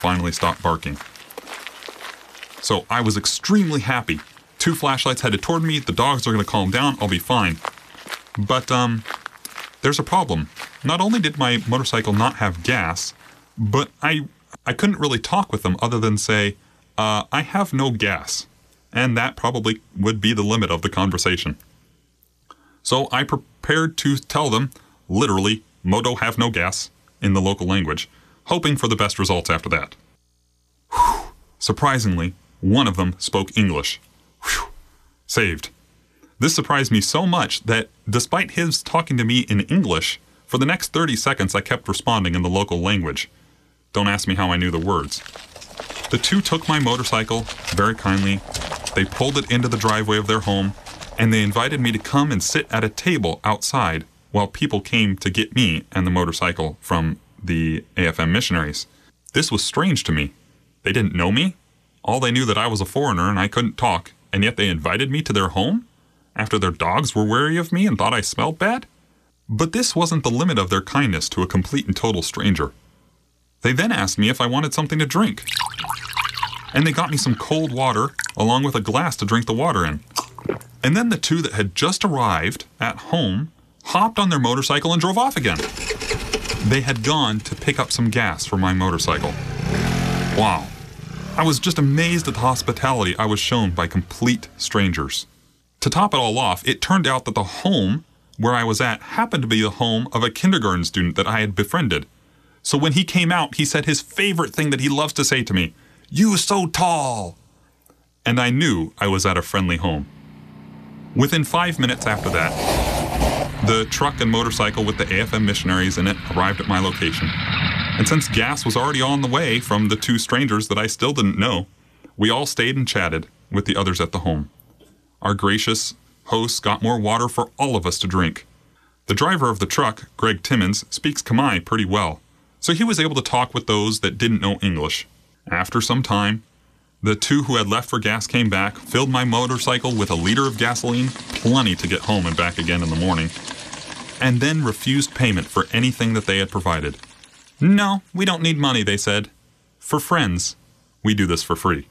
finally stopped barking. So I was extremely happy. 2 flashlights headed toward me. The dogs are going to calm down. I'll be fine. But there's a problem. Not only did my motorcycle not have gas, but I couldn't really talk with them other than say, I have no gas. And that probably would be the limit of the conversation. So I prepared to tell them, literally, Moto have no gas, in the local language, hoping for the best results after that. Whew. Surprisingly, one of them spoke English. Whew. Saved. This surprised me so much that, despite his talking to me in English, for the next 30 seconds I kept responding in the local language. Don't ask me how I knew the words. The 2 took my motorcycle very kindly. They pulled it into the driveway of their home, and they invited me to come and sit at a table outside while people came to get me and the motorcycle from the AFM missionaries. This was strange to me. They didn't know me. All they knew that I was a foreigner and I couldn't talk, and yet they invited me to their home after their dogs were wary of me and thought I smelled bad? But this wasn't the limit of their kindness to a complete and total stranger. They then asked me if I wanted something to drink. And they got me some cold water along with a glass to drink the water in. And then the 2 that had just arrived at home hopped on their motorcycle and drove off again. They had gone to pick up some gas for my motorcycle. Wow. I was just amazed at the hospitality I was shown by complete strangers. To top it all off, it turned out that the home where I was at happened to be the home of a kindergarten student that I had befriended. So when he came out, he said his favorite thing that he loves to say to me, "You so tall!" And I knew I was at a friendly home. Within 5 minutes after that, the truck and motorcycle with the AFM missionaries in it arrived at my location. And since gas was already on the way from the 2 strangers that I still didn't know, we all stayed and chatted with the others at the home. Our gracious hosts got more water for all of us to drink. The driver of the truck, Greg Timmons, speaks Khmer pretty well, so he was able to talk with those that didn't know English. After some time, the 2 who had left for gas came back, filled my motorcycle with a liter of gasoline, plenty to get home and back again in the morning, and then refused payment for anything that they had provided. "No, we don't need money," they said. "For friends, we do this for free."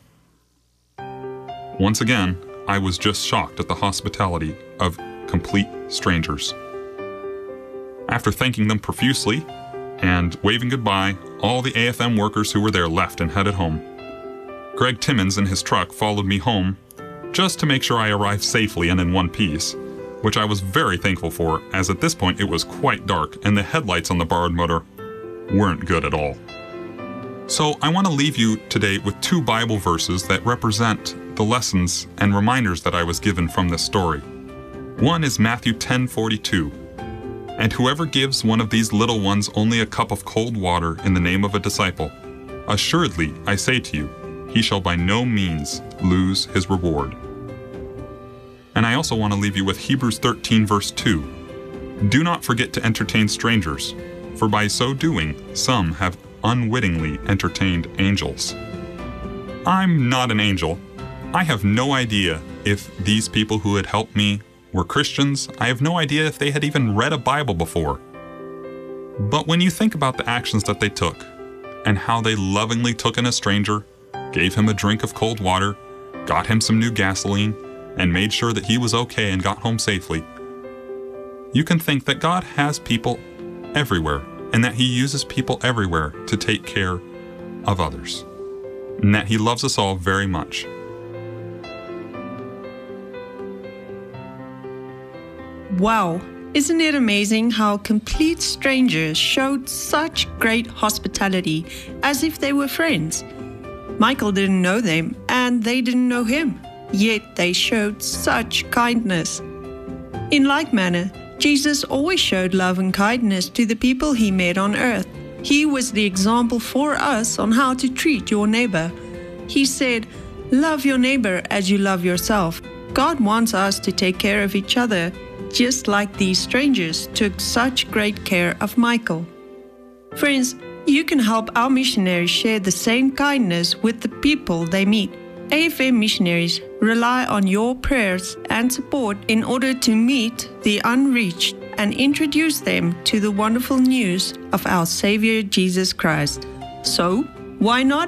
Once again, I was just shocked at the hospitality of complete strangers. After thanking them profusely and waving goodbye, all the AFM workers who were there left and headed home. Greg Timmons in his truck followed me home just to make sure I arrived safely and in one piece, which I was very thankful for, as at this point it was quite dark and the headlights on the borrowed motor weren't good at all. So I want to leave you today with 2 Bible verses that represent the lessons and reminders that I was given from this story. One is Matthew 10:42. "And whoever gives one of these little ones only a cup of cold water in the name of a disciple, assuredly, I say to you, he shall by no means lose his reward." And I also want to leave you with Hebrews 13 verse 2. "Do not forget to entertain strangers, for by so doing, some have unwittingly entertained angels." I'm not an angel. I have no idea if these people who had helped me were Christians. I have no idea if they had even read a Bible before. But when you think about the actions that they took, and how they lovingly took in a stranger, gave him a drink of cold water, got him some new gasoline, and made sure that he was okay and got home safely, you can think that God has people everywhere, and that He uses people everywhere to take care of others, and that He loves us all very much. Wow, isn't it amazing how complete strangers showed such great hospitality as if they were friends? Michael didn't know them and they didn't know him, yet they showed such kindness. In like manner, Jesus always showed love and kindness to the people He met on earth. He was the example for us on how to treat your neighbor. He said, "Love your neighbor as you love yourself." God wants us to take care of each other, just like these strangers took such great care of Michael. Friends, you can help our missionaries share the same kindness with the people they meet. AFM missionaries rely on your prayers and support in order to meet the unreached and introduce them to the wonderful news of our Savior Jesus Christ. So, Why not